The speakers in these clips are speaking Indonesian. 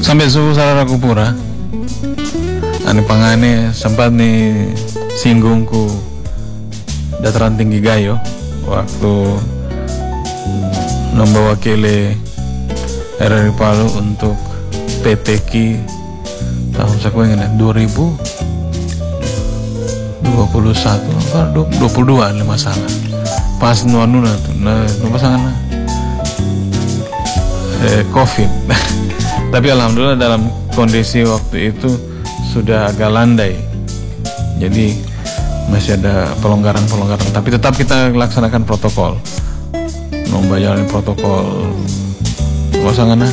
Sampai suku sarara kupura ane pangane sempat nih singgungku dataran tinggi Gayo waktu membawa kele RRI Palu untuk PTQ tahun sekian 2021 22 ada masalah pas nuanuna tuh nah pasangan COVID tapi alhamdulillah dalam kondisi waktu itu sudah agak landai, jadi masih ada pelonggaran tapi tetap kita laksanakan protokol, membayar protokol pasangan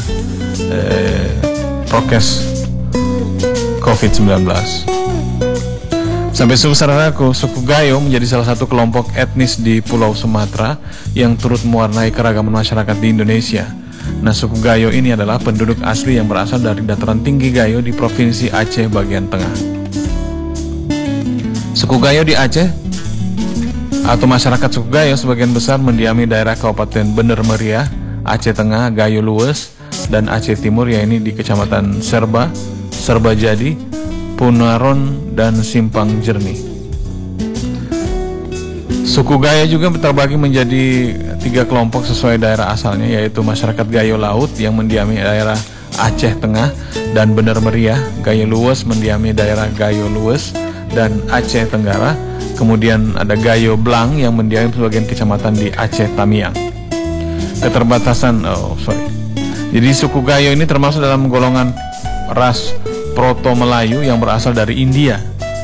prokes COVID-19. Sampai suku sararaku, suku Gayo menjadi salah satu kelompok etnis di Pulau Sumatera yang turut mewarnai keragaman masyarakat di Indonesia. Nah, suku Gayo ini adalah penduduk asli yang berasal dari dataran tinggi Gayo di Provinsi Aceh bagian tengah. Suku Gayo di Aceh atau masyarakat suku Gayo sebagian besar mendiami daerah Kabupaten Bener Meriah, Aceh Tengah, Gayo Luwes, dan Aceh Timur, yaitu di Kecamatan Serba, Serbajadi, Punaron, dan Simpang Jernih. Suku Gayo juga terbagi menjadi 3 kelompok sesuai daerah asalnya, yaitu masyarakat Gayo Laut yang mendiami daerah Aceh Tengah dan Bener Meriah, Gayo Luwes mendiami daerah Gayo Luwes dan Aceh Tenggara, kemudian ada Gayo Blang yang mendiami sebagian kecamatan di Aceh Tamiang. Jadi suku Gayo ini termasuk dalam golongan ras Proto Melayu yang berasal dari India.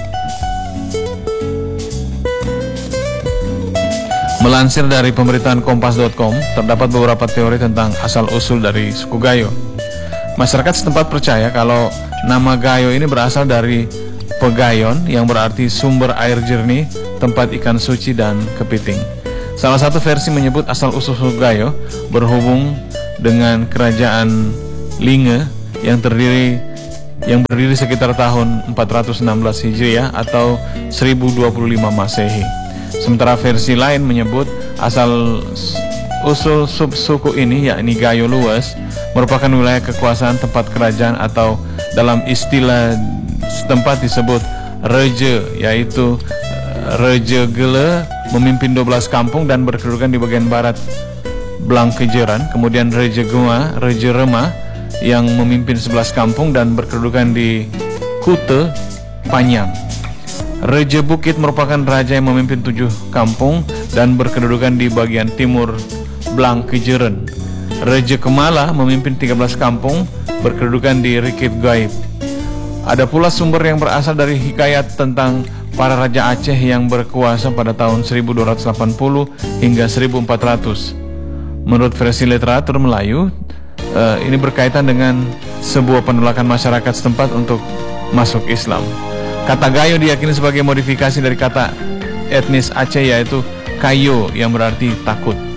Melansir dari pemberitaan kompas.com, terdapat beberapa teori tentang asal-usul dari suku Gayo. Masyarakat setempat percaya kalau nama Gayo ini berasal dari Pegayon yang berarti sumber air jernih, tempat ikan suci, dan kepiting. Salah satu versi menyebut asal-usul suku Gayo berhubung dengan kerajaan Linge yang berdiri sekitar tahun 416 Hijriah atau 1025 Masehi. Sementara versi lain menyebut asal usul subsuku ini, yakni Gayo Luwes, merupakan wilayah kekuasaan tempat kerajaan atau dalam istilah setempat disebut Reje, yaitu Reje Gele memimpin 12 kampung dan berkedudukan di bagian barat Blangkejeran, kemudian Reje Guma, Reje Rema yang memimpin 11 kampung dan berkedudukan di Kute Panyam. Reje Bukit merupakan raja yang memimpin 7 kampung dan berkedudukan di bagian timur Blangkejeran. Reje Kemala memimpin 13 kampung berkedudukan di Rikit Gaib. Ada pula sumber yang berasal dari hikayat tentang para raja Aceh yang berkuasa pada tahun 1280 hingga 1400. Menurut versi literatur Melayu, ini berkaitan dengan sebuah penolakan masyarakat setempat untuk masuk Islam. Kata Gayo diyakini sebagai modifikasi dari kata etnis Aceh, yaitu Kayo yang berarti takut.